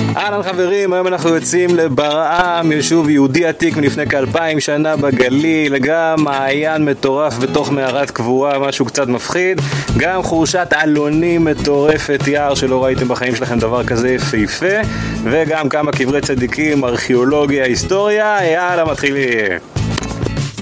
אהלן חברים, היום אנחנו יוצאים לברעם, יישוב יהודי עתיק מלפני כ-2000 שנה בגליל, גם מעיין מטורף בתוך מערת קבורה, משהו קצת מפחיד, גם חורשת אלונים מטורפת, יער שלא ראיתם בחיים שלכם דבר כזה יפהפה, וגם כמה קברי צדיקים, ארכיאולוגיה, היסטוריה. יאללה מתחילים.